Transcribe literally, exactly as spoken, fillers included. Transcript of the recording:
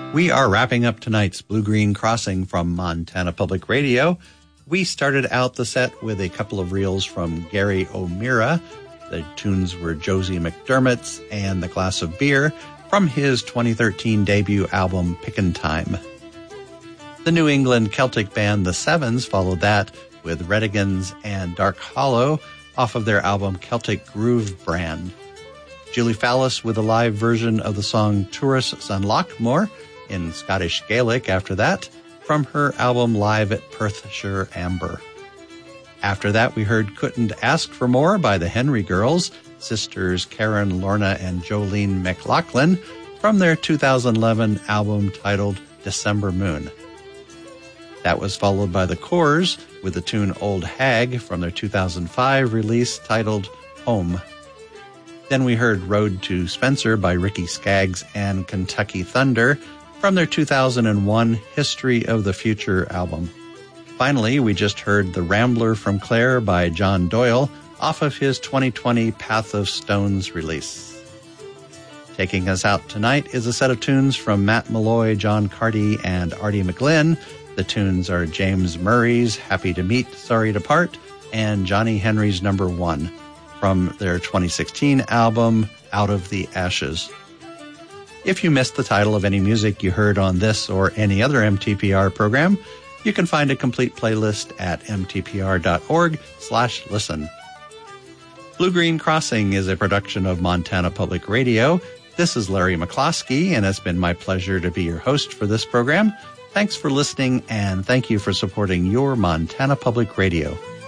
We are wrapping up tonight's Blue Green Crossing from Montana Public Radio. We started out the set with a couple of reels from Gary O'Meara. The tunes were Josie McDermott's and The Glass of Beer from his twenty thirteen debut album Pickin' Time. The New England Celtic band The Sevens followed that with Redigans and Dark Hollow off of their album Celtic Groove Brand. Julie Fallis with a live version of the song Tourists San Lochmore in Scottish Gaelic after that, from her album Live at Perthshire Amber. After that, we heard Couldn't Ask for More by the Henry Girls, sisters Karen, Lorna, and Jolene McLaughlin, from their two thousand eleven album titled December Moon. That was followed by the Corrs with the tune Old Hag from their two thousand five release titled Home. Then we heard Road to Spencer by Ricky Skaggs and Kentucky Thunder from their two thousand one History of the Future album. Finally, we just heard The Rambler from Clare by John Doyle off of his twenty twenty Path of Stones release. Taking us out tonight is a set of tunes from Matt Malloy, John Carty, and Artie McGlynn. The tunes are James Murray's Happy to Meet, Sorry to Part, and Johnny Henry's Number One from their twenty sixteen album Out of the Ashes. If you missed the title of any music you heard on this or any other M T P R program, you can find a complete playlist at m t p r dot org slash listen. Blue Green Crossing is a production of Montana Public Radio. This is Larry McCloskey, and it's been my pleasure to be your host for this program. Thanks for listening, and thank you for supporting your Montana Public Radio.